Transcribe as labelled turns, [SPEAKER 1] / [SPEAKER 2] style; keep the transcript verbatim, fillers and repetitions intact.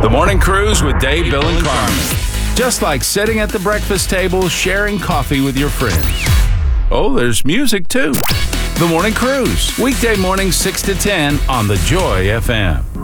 [SPEAKER 1] The Morning Cruise with Dave, Bill, and Carmen. Just like sitting at the breakfast table, sharing coffee with your friends. Oh, there's music too. The Morning Cruise, weekday mornings six to ten on the Joy F M.